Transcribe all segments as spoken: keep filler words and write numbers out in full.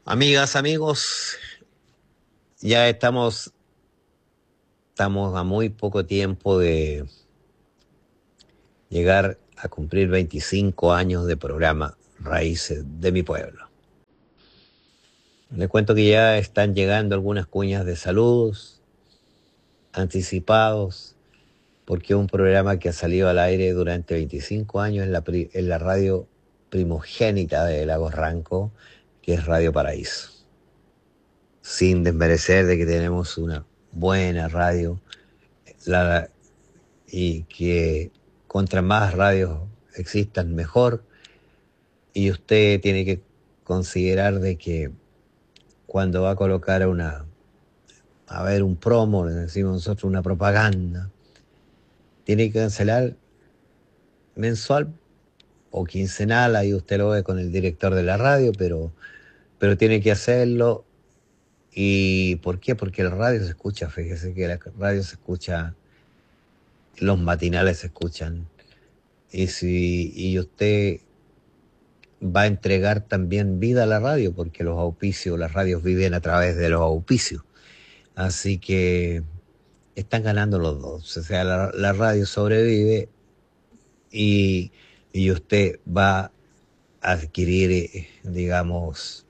Amigas, amigos, ya estamos, estamos a muy poco tiempo de llegar a cumplir veinticinco años de programa Raíces de mi Pueblo. Les cuento que ya están llegando algunas cuñas de saludos anticipados, porque es un programa que ha salido al aire durante veinticinco años en la, pri- en la radio primogénita de Lagos Ranco, que es Radio Paraíso. Sin desmerecer de que tenemos una buena radio, la, y que contra más radios existan mejor, y usted tiene que considerar de que cuando va a colocar una, a ver, un promo, le decimos nosotros, una propaganda, tiene que cancelar mensual o quincenal, ahí usted lo ve con el director de la radio, pero, pero tiene que hacerlo. ¿Y por qué? Porque la radio se escucha, fíjese que la radio se escucha, los matinales se escuchan, y si y usted va a entregar también vida a la radio, porque los auspicios, las radios viven a través de los auspicios. Así que están ganando los dos. O sea, la, la radio sobrevive y, y usted va a adquirir, eh, digamos,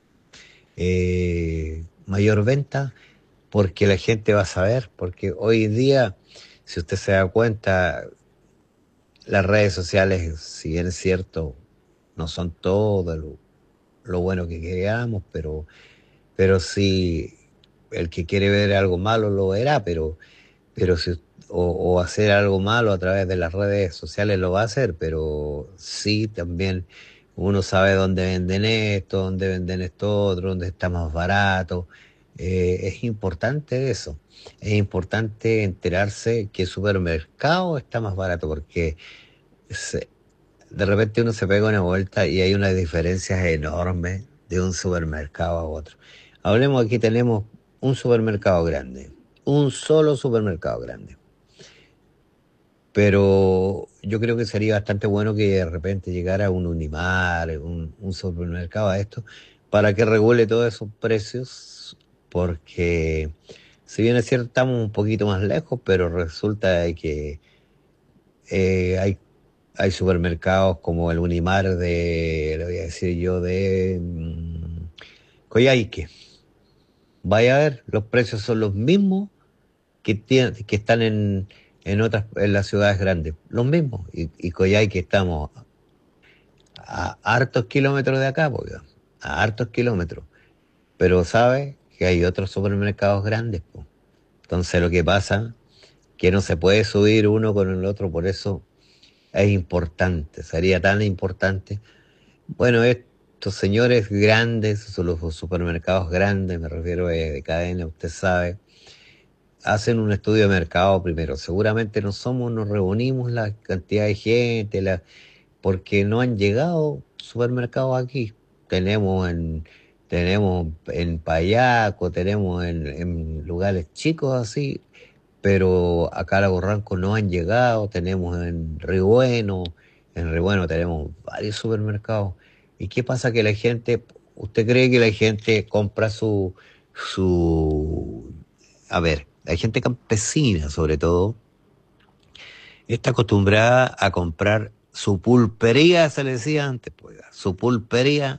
eh, mayor venta, porque la gente va a saber, porque hoy en día, si usted se da cuenta, las redes sociales, si bien es cierto, no son todo lo, lo bueno que queríamos, pero pero sí, el que quiere ver algo malo lo verá, pero, pero si, o, o hacer algo malo a través de las redes sociales lo va a hacer, pero sí también uno sabe dónde venden esto, dónde venden esto otro, dónde está más barato. Eh, es importante eso. Es importante enterarse que el supermercado está más barato, porque se- de repente uno se pega una vuelta y hay unas diferencias enormes de un supermercado a otro. Hablemos, aquí tenemos un supermercado grande, un solo supermercado grande. Pero yo creo que sería bastante bueno que de repente llegara un Unimar, un, un supermercado a esto, para que regule todos esos precios, porque si bien es cierto estamos un poquito más lejos, pero resulta de que eh, hay Hay supermercados como el Unimar de, le voy a decir yo, de mm, Coyhaique. Vaya a ver, los precios son los mismos que, tienen, que están en, en otras, en las ciudades grandes. Los mismos. Y, y Coyhaique estamos a hartos kilómetros de acá, pues, a hartos kilómetros. Pero sabe que hay otros supermercados grandes, pues. Entonces lo que pasa que no se puede subir uno con el otro, por eso es importante, sería tan importante. Bueno, estos señores grandes, son los supermercados grandes, me refiero de, de cadena, usted sabe, hacen un estudio de mercado primero. Seguramente no somos, nos reunimos la cantidad de gente, la, porque no han llegado supermercados aquí. Tenemos en, tenemos en Payaco, tenemos en, en lugares chicos así, pero acá a Lago Ranco no han llegado. Tenemos en Río Bueno, en Río Bueno tenemos varios supermercados. ¿Y qué pasa? Que la gente, ¿usted cree que la gente compra su, su, a ver, la gente campesina sobre todo, está acostumbrada a comprar su pulpería, se le decía antes, pues, su pulpería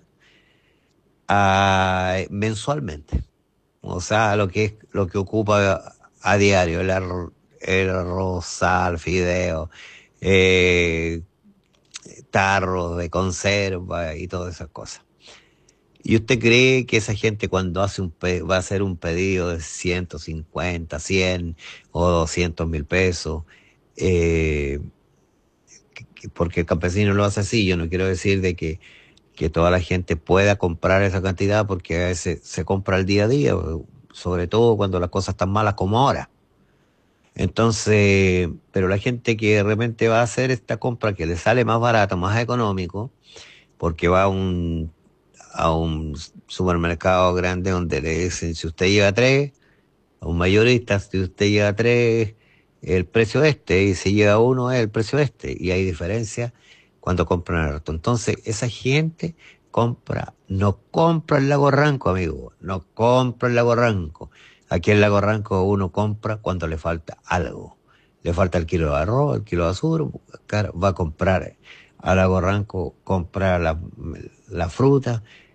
ah, mensualmente? O sea, lo que es lo que ocupa a diario, el, arro- el arroz, sal, fideo, eh, tarros de conserva y todas esas cosas. ¿Y usted cree que esa gente cuando hace un pe- va a hacer un pedido de ciento cincuenta, cien o doscientos mil pesos, eh, que- porque el campesino lo hace así? Yo no quiero decir de que, que toda la gente pueda comprar esa cantidad, porque a veces se compra al día a día, sobre todo cuando las cosas están malas como ahora. Entonces, pero la gente que de repente va a hacer esta compra que le sale más barato, más económico, porque va a un, a un supermercado grande donde le dicen, si usted lleva tres, a un mayorista, si usted lleva tres, el precio este, y si lleva uno es el precio este, y hay diferencia cuando compran harto. Entonces, esa gente compra, no compra en Lago Ranco, amigo, no compra en Lago Ranco. Aquí en Lago Ranco uno compra cuando le falta algo. Le falta el kilo de arroz, el kilo de azúcar, va a comprar a Lago Ranco, compra la, la fruta,